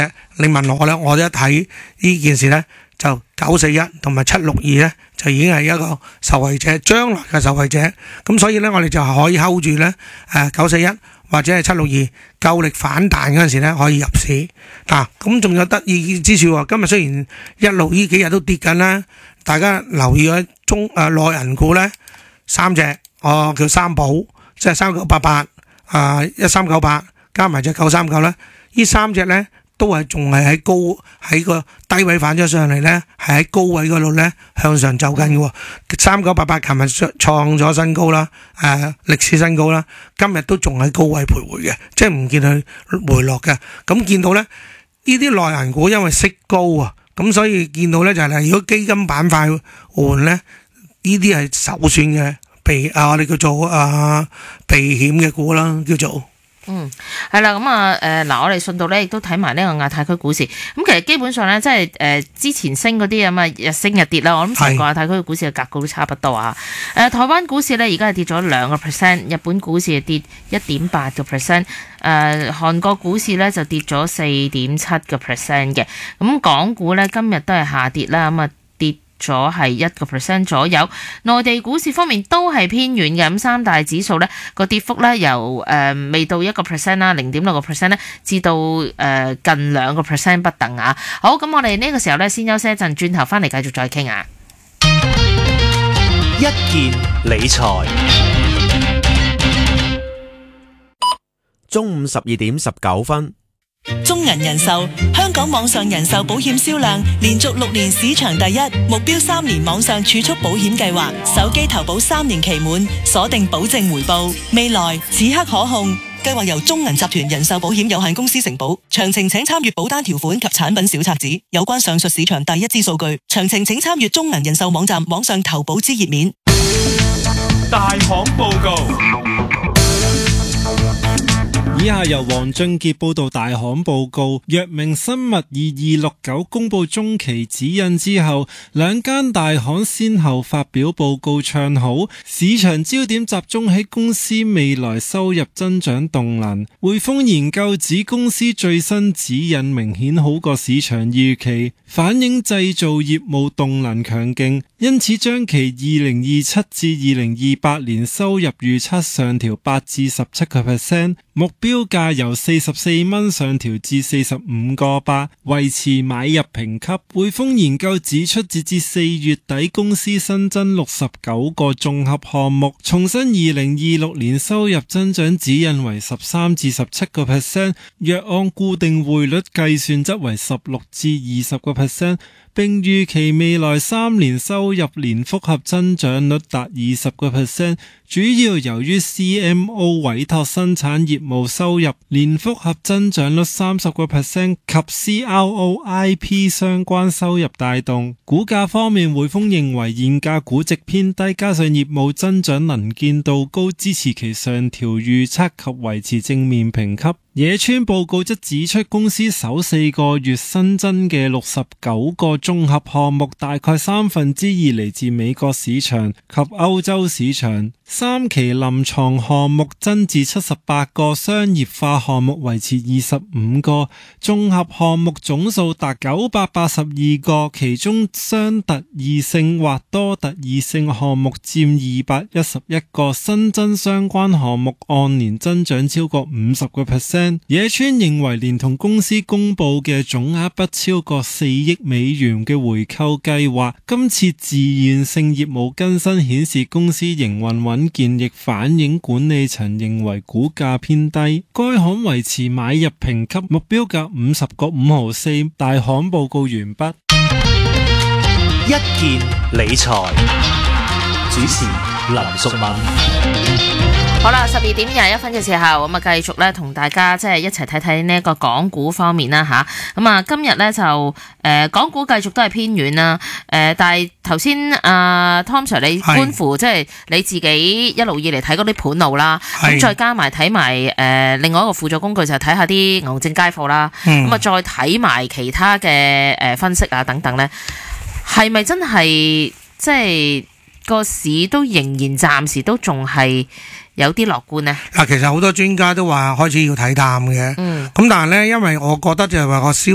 嘅。你問我咧，我一睇呢件事咧，就941同埋762咧，就已經係一個受惠者，將來嘅受惠者。咁所以咧，我哋就可以 hold 住咧941或者係762夠力反彈嗰陣時咧，可以入市。咁仲有得意之處喎，今日雖然一路呢幾日都跌緊啦，大家留意咗內銀股咧，3隻叫三寶，即係3988、1398加埋隻939咧，呢3隻咧都係仲係喺個低位反咗上嚟咧，係喺高位嗰度咧向上走緊嘅。3988琴日創咗新高啦，歷史新高啦，今日都仲喺高位徘徊嘅，即係唔見佢回落嘅。咁見到咧呢啲內銀股因為息高啊，咁所以見到咧就係如果基金板塊換咧，呢啲係首選嘅我哋叫做避險嘅股啦，叫做。 係啦，咁我哋順道咧亦都睇埋呢個亞太區股市。咁其實基本上咧，即係之前升嗰啲咁啊，日升日跌啦。我諗成個亞太區嘅股市嘅格局都差不多啊。台灣股市咧而家係跌咗2%，日本股市係跌1.8%，韓國股市咧就跌咗4.7% 嘅。咁港股咧今日都係下跌啦，咁跌咗係1% 左右。內地股市方面都係偏軟嘅，咁三大指數咧個跌幅咧由未到1% 啦，0.6% 咧至到近2% 不等啊。好，咁我哋呢個時候咧先休息一陣，轉頭翻嚟繼續再傾啊。 一件理財，中午12點19分。 中銀人壽香港網上人壽保險銷量連續6年市場第一，目標3年網上儲蓄保險計劃，手機投保3年期滿，鎖定保證回報，未來此刻可控。計劃由中銀集團人壽保險有限公司承保，詳情請參閱保單條款及產品小冊子。有關上述市場第一支數據，詳情請參閱中銀人壽網站網上投保之頁面。 大行報告。 以下由黃俊傑報道大行報告。藥明生物2269公布中期指引之後，兩間大行先後發表報告唱好，市場焦點集中喺公司未來收入增長動能。匯豐研究指公司最新指引明顯好過市場預期，反映製造業務動能強勁，因此將其2027至2028年收入預測上調8至17%，目標價由44蚊上調至45個8，維持買入評級。匯豐研究指出，截至4月底，公司新增69個綜合項目，重申2026年收入增長指引為13至17%，若按固定匯率計算則為16至20%，並預期未來3年收入年複合增長率達20%，主要由於 CMO 委託生產業務收入年複合增長率30% 及 CRO IP 相關收入帶動。股價方面，匯豐認為現價估值偏低，加上業務增長能見度高，支持其上調預測及維持正面評級。野村報告則指出，公司首4個月新增嘅69個綜合項目，大概2/3嚟自美國市場及歐洲市場，3期臨床項目增至78個，商業化項目維持25個，綜合項目總數達982個，其中雙特異性或多特異性項目佔211個，新增相關項目按年增長超過50%。野村認為，連同公司公布嘅總額不超過4億美元嘅回購計劃，今次自願性業務更新顯示公司營運穩健，亦反映管理層認為股價偏低。該行維持買入評級，目標價50個5毫4。大行報告完畢。 一件理財，主持林淑敏。 好啦，12點21分嘅時候，咁繼續咧同大家即係一齊睇睇呢一個港股方面啦吓。咁啊，今日咧就港股繼續都係偏軟啦。但係頭先Tom Sir 你觀乎即係你自己一路以嚟睇嗰啲盤路啦，咁再加埋睇埋另外一個輔助工具就睇下啲牛證街貨啦。咁再睇埋其他嘅分析啊等等咧，係咪真係即係個市都仍然暫時都仲係有啲樂觀呢？ 其實好多專家都話開始要睇淡嘅。咁但係咧，因為我覺得就係話個